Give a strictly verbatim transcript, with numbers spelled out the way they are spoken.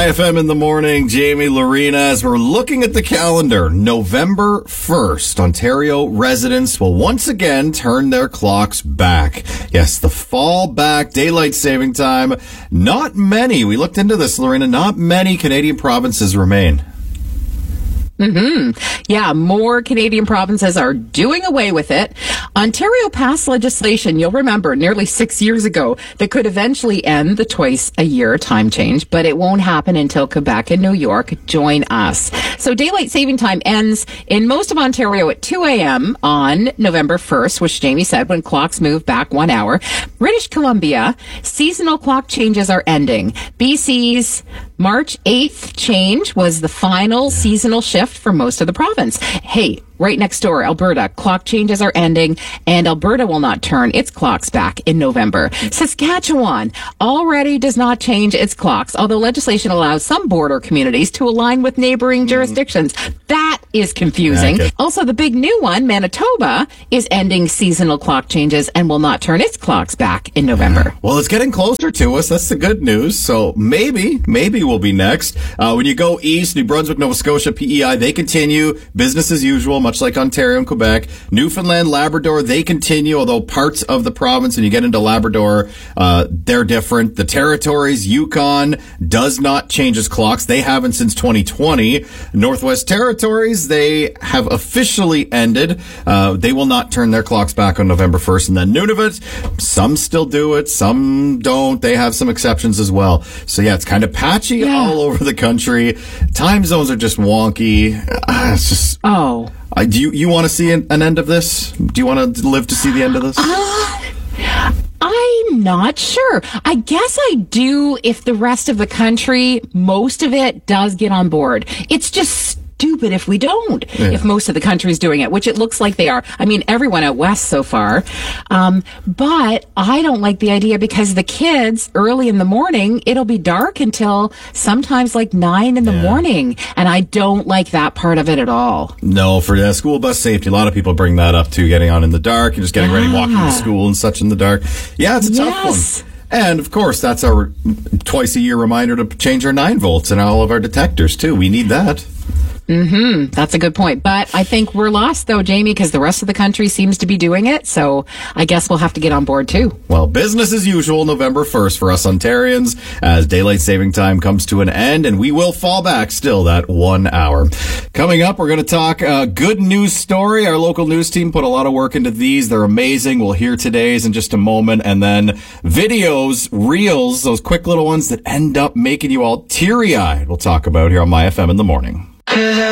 My F M in the morning, Jamie, Lorena, as we're looking at the calendar, November first, Ontario residents will once again turn their clocks back. Yes, the fall back daylight saving time. Not many, we looked into this, Lorena, not many Canadian provinces remain. Mm-hmm. Yeah, more Canadian provinces are doing away with it. Ontario passed legislation, you'll remember, nearly six years ago that could eventually end the twice-a-year time change, but it won't happen until Quebec and New York join us. So daylight saving time ends in most of Ontario at two a.m. on November first, which Jamie said, when clocks move back one hour. British Columbia, seasonal clock changes are ending. B C's March eighth change was the final seasonal shift for most of the province. Hey, right next door, Alberta, clock changes are ending, and Alberta will not turn its clocks back in November. Saskatchewan already does not change its clocks, although legislation allows some border communities to align with neighboring jurisdictions. That is confusing. Okay. Also, the big new one, Manitoba, is ending seasonal clock changes and will not turn its clocks back in November. Well, it's getting closer to us. That's the good news. So maybe, maybe we'll be next. Uh, when you go east, New Brunswick, Nova Scotia, P E I, they continue business as usual, much like Ontario and Quebec. Newfoundland, Labrador, they continue, although parts of the province, and you get into Labrador, uh, they're different. The territories, Yukon does not change its clocks. They haven't since twenty twenty. Northwest Territories, they have officially ended. Uh, they will not turn their clocks back on November first. And then Nunavut, some still do it, some don't. They have some exceptions as well. So yeah, it's kind of patchy Yeah. all over the country. Time zones are just wonky. Uh, it's just... Oh. Uh, do you, you want to see an, an end of this? Do you want to live to see the end of this? Uh, I'm not sure. I guess I do if the rest of the country, most of it, does get on board. It's just stupid if we don't, Yeah. if most of the country's doing it, which it looks like they are. I mean, everyone out west so far. Um, but I don't like the idea because the kids, early in the morning, it'll be dark until sometimes like nine in the Yeah. morning. And I don't like that part of it at all. No, for uh, school bus safety, a lot of people bring that up too, getting on in the dark and just getting ready, walking Yeah. to school and such in the dark. Yeah, it's a tough Yes. one. And of course, that's our twice a year reminder to change our nine volts in all of our detectors too. We need that. Mm-hmm. That's a good point. But I think we're lost, though, Jamie, because the rest of the country seems to be doing it. So I guess we'll have to get on board, too. Well, business as usual, November first for us Ontarians as daylight saving time comes to an end, and we will fall back still that one hour. Coming up, we're going to talk a good news story. Our local news team put a lot of work into these. They're amazing. We'll hear today's in just a moment. And then videos, reels, those quick little ones that end up making you all teary-eyed. We'll talk about here on My F M in the morning.